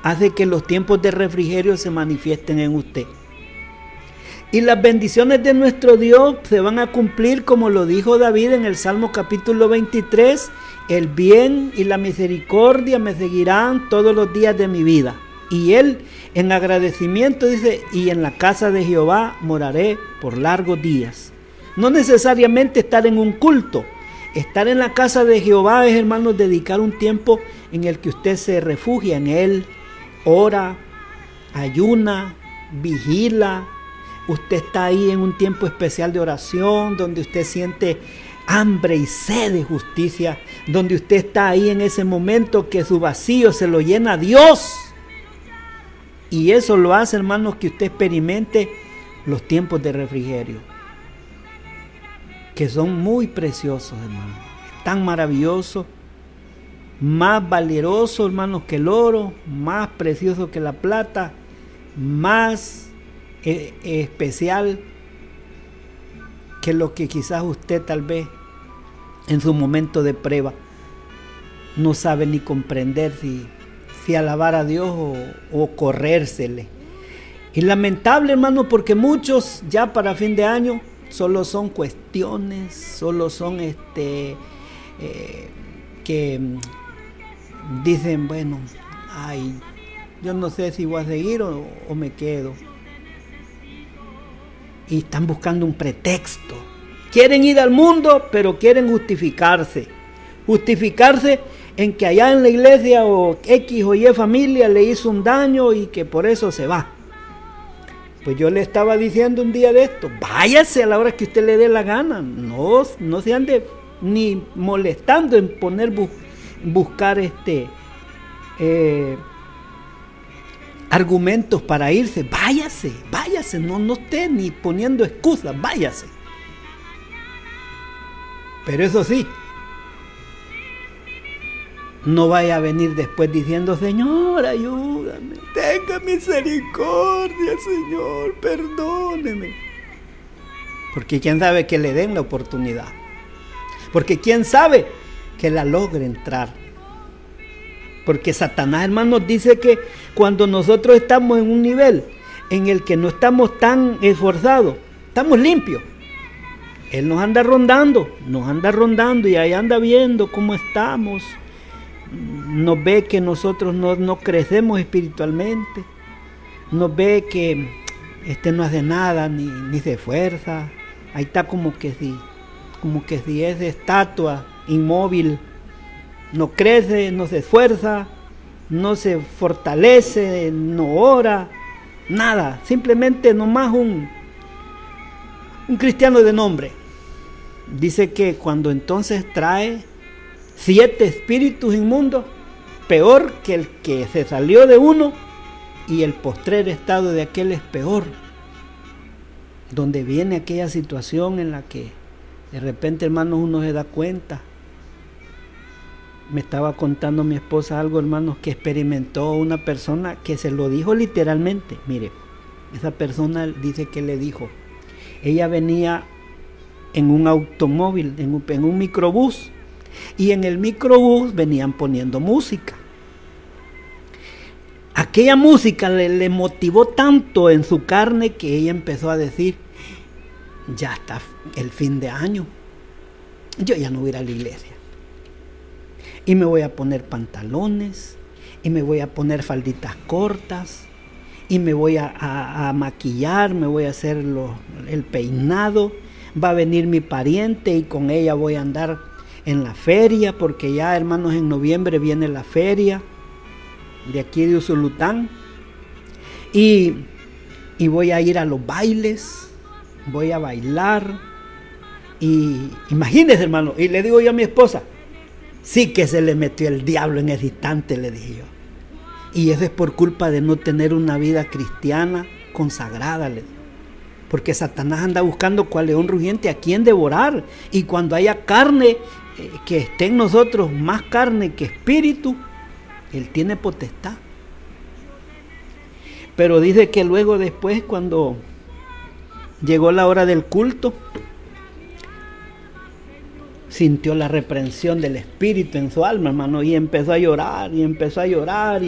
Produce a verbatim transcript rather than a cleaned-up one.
hace que los tiempos de refrigerio se manifiesten en usted. Y las bendiciones de nuestro Dios se van a cumplir como lo dijo David en el Salmo capítulo veintitrés. El bien y la misericordia me seguirán todos los días de mi vida. Y él en agradecimiento dice, y en la casa de Jehová moraré por largos días. No necesariamente estar en un culto. Estar en la casa de Jehová es, hermanos, dedicar un tiempo en el que usted se refugia en él, ora, ayuna, vigila. Usted está ahí en un tiempo especial de oración, donde usted siente hambre y sed de justicia, donde usted está ahí en ese momento que su vacío se lo llena Dios. Y eso lo hace, hermanos, que usted experimente los tiempos de refrigerio, que son muy preciosos, hermanos, tan maravillosos, más valerosos, hermanos, que el oro, más precioso que la plata, más eh, especial que lo que quizás usted tal vez en su momento de prueba no sabe ni comprender si, si alabar a Dios o, o corrérsele. Y lamentable, hermano, porque muchos ya para fin de año solo son cuestiones, solo son este eh, que dicen, bueno, ay, yo no sé si voy a seguir o, o me quedo. Y están buscando un pretexto. Quieren ir al mundo, pero quieren justificarse. Justificarse en que allá en la iglesia o X o Y familia le hizo un daño y que por eso se va. Pues yo le estaba diciendo un día de esto, váyase a la hora que usted le dé la gana. No, no se ande ni molestando en poner, bu- buscar este... Eh, argumentos para irse. Váyase, váyase, no, no esté ni poniendo excusas, váyase. Pero eso sí, no vaya a venir después diciendo, Señor, ayúdame, tenga misericordia, Señor, perdóneme. Porque quién sabe que le den la oportunidad. Porque quién sabe que la logre entrar. Porque Satanás, hermanos, dice que cuando nosotros estamos en un nivel en el que no estamos tan esforzados, estamos limpios, Él nos anda rondando, nos anda rondando y ahí anda viendo cómo estamos. Nos ve que nosotros no, no crecemos espiritualmente, nos ve que este no hace nada, ni, ni se esfuerza. Ahí está como que si, como que si es de estatua, inmóvil. No crece, no se esfuerza, no se fortalece, no ora, nada. Simplemente nomás un, un cristiano de nombre. Dice que cuando entonces trae siete espíritus inmundos, peor que el que se salió de uno, y el postrer estado de aquel es peor. Donde viene aquella situación en la que de repente, hermanos, uno se da cuenta. Me estaba contando mi esposa algo, hermanos, que experimentó una persona que se lo dijo literalmente. Mire, esa persona dice que le dijo, ella venía en un automóvil, en un, en un microbús, y en el microbús venían poniendo música. Aquella música le, le motivó tanto en su carne que ella empezó a decir, ya está el fin de año, yo ya no voy a ir a la iglesia. Y me voy a poner pantalones, y me voy a poner falditas cortas, y me voy a, a, a maquillar, me voy a hacer lo, el peinado. Va a venir mi pariente y con ella voy a andar en la feria, porque ya, hermanos, en noviembre viene la feria de aquí de Usulután. Y, y voy a ir a los bailes, voy a bailar. Y imagínense, hermano, y le digo yo a mi esposa, sí que se le metió el diablo en ese instante, le dije yo. Y eso es por culpa de no tener una vida cristiana consagrada, le dije. Porque Satanás anda buscando cual león rugiente a quien devorar. Y cuando haya carne, eh, que esté en nosotros más carne que espíritu, Él tiene potestad. Pero dice que luego después, cuando llegó la hora del culto, sintió la reprensión del Espíritu en su alma, hermano, y empezó a llorar, y empezó a llorar,